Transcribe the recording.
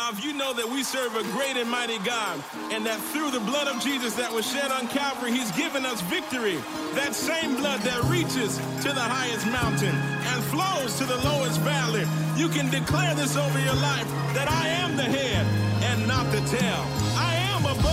Now, if you know that we serve a great and mighty God, and that through the blood of Jesus that was shed on Calvary, he's given us victory, that same blood that reaches to the highest mountain and flows to the lowest valley, you can declare this over your life, that I am the head and not the tail. I am above